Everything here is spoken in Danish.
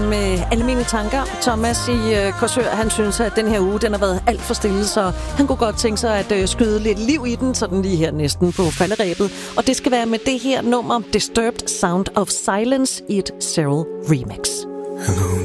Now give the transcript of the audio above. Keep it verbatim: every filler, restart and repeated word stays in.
med almindelige tanker. Thomas i øh, Korsør, han synes, at den her uge, den har været alt for stille, så han kunne godt tænke sig at øh, skyde lidt liv i den, sådan lige her næsten på falderæbet. Og det skal være med det her nummer, Disturbed Sound of Silence, i et Cyril remix. Hello